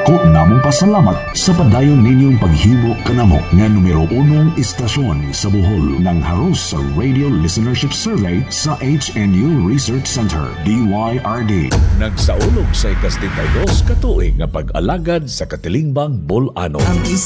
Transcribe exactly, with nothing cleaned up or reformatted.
Dako namong pasalamat sa padayon ninyong paghimo kanamo nga numero unong istasyon sa Bohol ng haros sa Radio Listenership Survey sa H N U Research Center, D Y R D. Nagsaulog sa ikastintaydos katuig nga pag-alagad sa Katilingbang Bolano.